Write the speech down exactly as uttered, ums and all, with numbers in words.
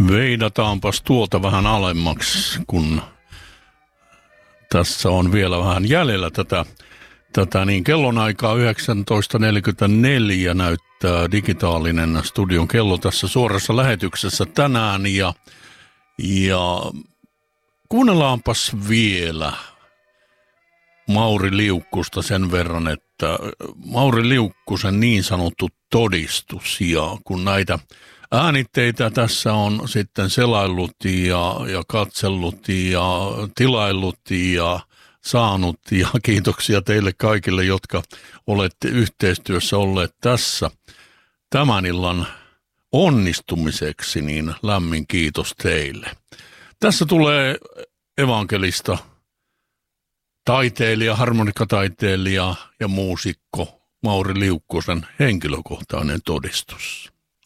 Veidataanpas tuolta vähän alemmaksi, kun tässä on vielä vähän jäljellä tätä, tätä niin kellonaikaa yhdeksäntoista neljäkymmentäneljä näyttää digitaalinen studion kello tässä suorassa lähetyksessä tänään ja, ja kuunnellaanpas vielä Mauri Liukkusta sen verran, että Mauri Liukkusen niin sanottu todistus ja kun näitä äänitteitä tässä on sitten selaillut ja, ja katsellut ja tilaillut ja saanut ja kiitoksia teille kaikille, jotka olette yhteistyössä olleet tässä tämän illan onnistumiseksi, niin lämmin kiitos teille. Tässä tulee evankelista taiteilija, harmonikataiteilija ja muusikko Mauri Liukkosen henkilökohtainen todistus.